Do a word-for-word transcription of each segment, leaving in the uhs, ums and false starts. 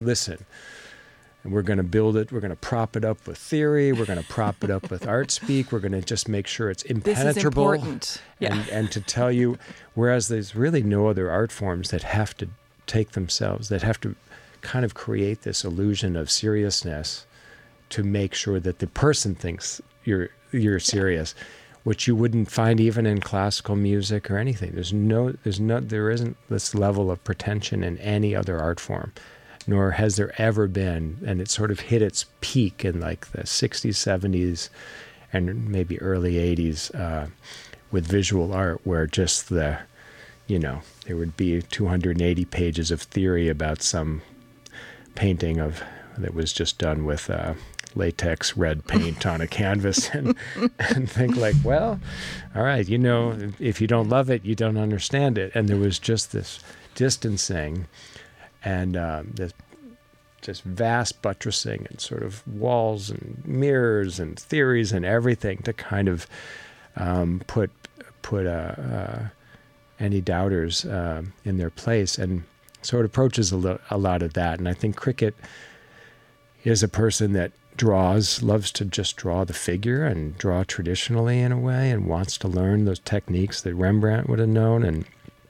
listen, and we're going to build it. We're going to prop it up with theory. We're going to prop it up with art speak. We're going to just make sure it's impenetrable. This is important. Yeah. And, and to tell you, whereas there's really no other art forms that have to take themselves, that have to kind of create this illusion of seriousness to make sure that the person thinks you're you're serious, yeah. which you wouldn't find even in classical music or anything. There's no, there's no, there isn't this level of pretension in any other art form, nor has there ever been. And it sort of hit its peak in like the sixties, seventies, and maybe early eighties uh, with visual art, where just the, you know, there would be two hundred eighty pages of theory about some painting of that was just done with uh, latex red paint on a canvas, and and think like, well, all right, you know, if you don't love it, you don't understand it. And there was just this distancing and um, this just vast buttressing and sort of walls and mirrors and theories and everything to kind of um, put put uh, uh, any doubters uh, in their place. And so it approaches a, lo- a lot of that. And I think Cricket is a person that draws, loves to just draw the figure and draw traditionally in a way, and wants to learn those techniques that Rembrandt would have known. And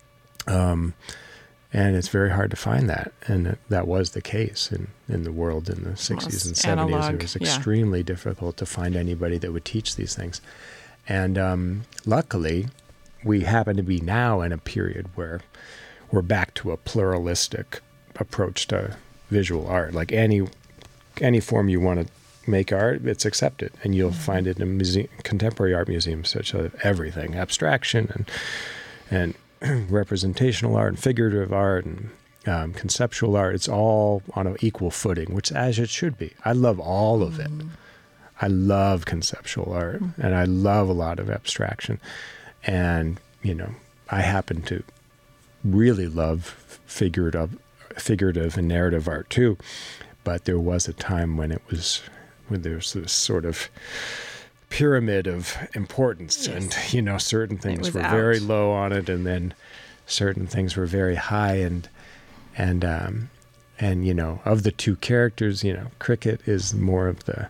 um, and it's very hard to find that. And that was the case in, in the world in the sixties and seventies. Analog, it was yeah. extremely difficult to find anybody that would teach these things. And um, luckily, we happen to be now in a period where we're back to a pluralistic approach to visual art. Like any any form you want to make art, it's accepted, and you'll mm-hmm. find it in muse- contemporary art museums, such as everything, abstraction and and representational art and figurative art and um, conceptual art. It's all on an equal footing, which as it should be. I love all of mm-hmm. it. I love conceptual art, mm-hmm. and I love a lot of abstraction. And, you know, I happen to really love figurative, figurative and narrative art too. But there was a time when it was, when there's this sort of pyramid of importance, yes. and, you know, certain things were out. very low on it, and then certain things were very high. And, and, um, and, you know, of the two characters, you know, Cricket is more of the,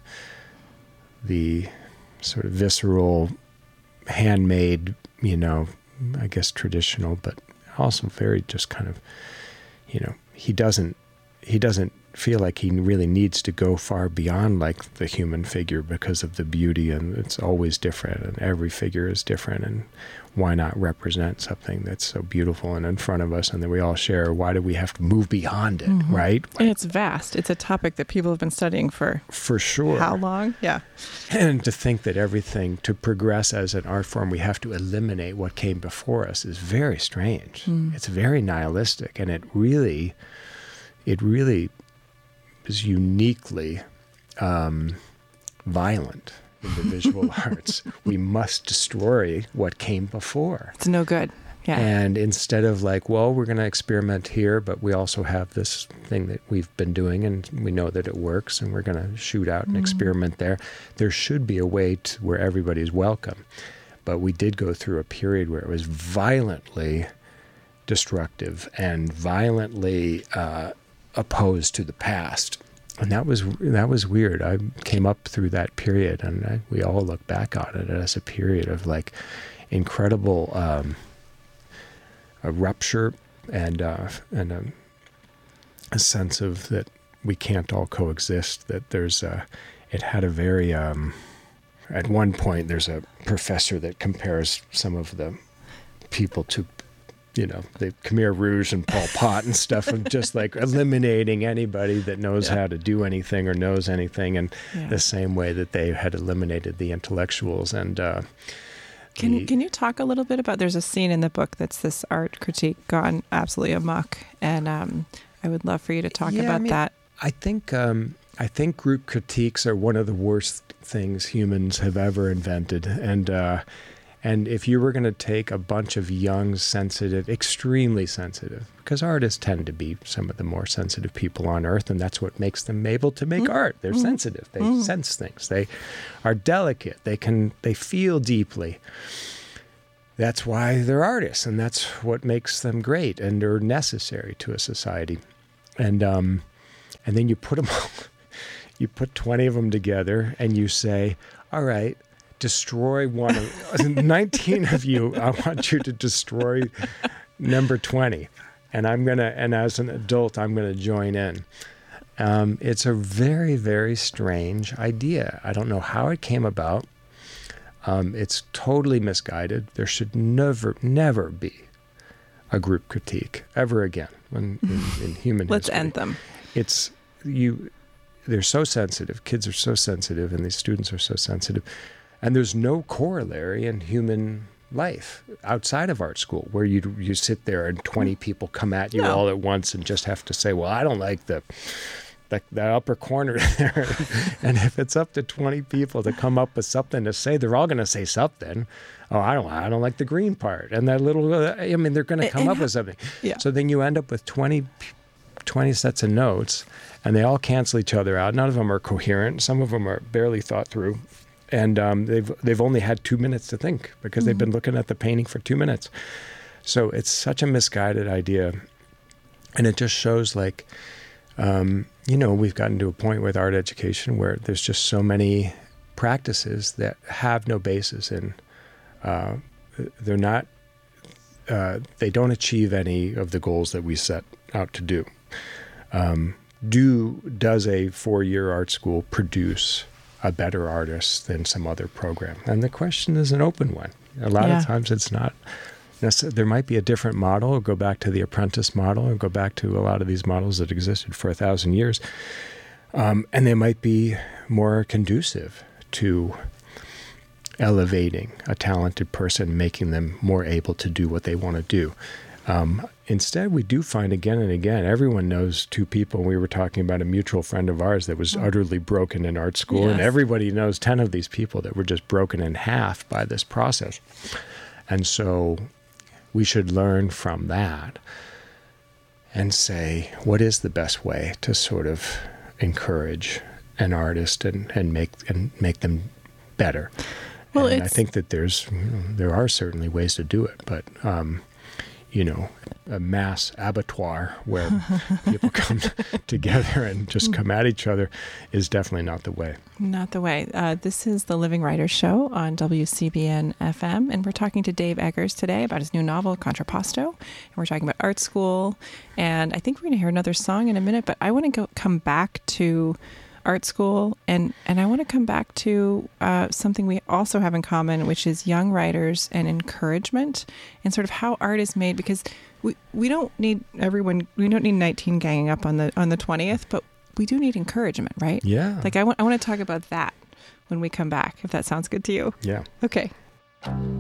the sort of visceral, handmade, you know, I guess traditional, but also very just kind of, you know, he doesn't, he doesn't feel like he really needs to go far beyond like the human figure because of the beauty, and it's always different, and every figure is different, and why not represent something that's so beautiful and in front of us and that we all share? Why do we have to move beyond it, mm-hmm. right? And it's vast. It's a topic that people have been studying for for sure. How long? Yeah. And to think that everything, to progress as an art form, we have to eliminate what came before us is very strange. Mm. It's very nihilistic, and it really, it really is uniquely um, violent in the visual arts. We must destroy what came before. It's no good. Yeah. And instead of like, well, we're going to experiment here, but we also have this thing that we've been doing and we know that it works, and we're going to shoot out and mm. experiment there. There should be a way to where everybody's welcome. But we did go through a period where it was violently destructive and violently uh, opposed to the past. And that was that was weird. I came up through that period, and I, we all look back on it as a period of like incredible um, a rupture and uh, and a, a sense of that we can't all coexist. That there's a, it had a very um, at one point there's a professor that compares some of the people to, you know, the Khmer Rouge and Pol Pot and stuff, of just like eliminating anybody that knows yeah. how to do anything or knows anything, and yeah. the same way that they had eliminated the intellectuals. And uh, can the, can you talk a little bit about? There's a scene in the book that's this art critique gone absolutely amok, and um, I would love for you to talk yeah, about I mean, that. I think um, I think group critiques are one of the worst things humans have ever invented, and. Uh, And if you were going to take a bunch of young, sensitive, extremely sensitive, because artists tend to be some of the more sensitive people on earth, and that's what makes them able to make mm-hmm. art. They're mm-hmm. sensitive. They mm-hmm. sense things. They are delicate. They can, they feel deeply. That's why they're artists, and that's what makes them great, and they're necessary to a society. And um, and then you put them all, you put twenty of them together and you say, all right, destroy one of nineteen of you. I want you to destroy number twenty. And I'm going to, and as an adult, I'm going to join in. Um, it's a very, very strange idea. I don't know how it came about. Um, it's totally misguided. There should never, never be a group critique ever again in, in, in human Let's history. end them. It's, you, they're so sensitive. Kids are so sensitive, and these students are so sensitive. And there's no corollary in human life outside of art school where you you sit there and twenty people come at you No. all at once and just have to say, well, I don't like the the, the upper corner there. And if it's up to twenty people to come up with something to say, they're all going to say something. Oh, I don't I don't like the green part. And that little, I mean, they're going to come And up how- with something. Yeah. So then you end up with twenty, twenty sets of notes, and they all cancel each other out. None of them are coherent. Some of them are barely thought through. And um, they've they've only had two minutes to think because they've been looking at the painting for two minutes. So it's such a misguided idea. And it just shows like, um, you know, we've gotten to a point with art education where there's just so many practices that have no basis in, uh, they're not, uh, they don't achieve any of the goals that we set out to do. Um, do does a four-year art school produce a better artist than some other program? And the question is an open one. A lot Yeah. of times it's not necessarily. There might be a different model, or go back to the apprentice model, or go back to a lot of these models that existed for a thousand years. Um, and they might be more conducive to elevating a talented person, making them more able to do what they want to do. Um, instead, we do find again and again, everyone knows two people. We were talking about a mutual friend of ours that was utterly broken in art school, and Yes. everybody knows ten of these people that were just broken in half by this process. And so we should learn from that and say, what is the best way to sort of encourage an artist and, and make and make them better? Well, and I it's- think that there's you know, there are certainly ways to do it, but um, you know, a mass abattoir where people come together and just come at each other is definitely not the way. Not the way. Uh, this is the Living Writers Show on W C B N F M, and we're talking to Dave Eggers today about his new novel, Contrapposto. And we're talking about art school, and I think we're going to hear another song in a minute, but I want to go come back to art school, and, and I want to come back to uh, something we also have in common, which is young writers and encouragement, and sort of how art is made, because we, we don't need everyone, we don't need nineteen ganging up on the on the twentieth, but we do need encouragement, right? Yeah. Like I want I want to talk about that when we come back, if that sounds good to you. Yeah. Okay.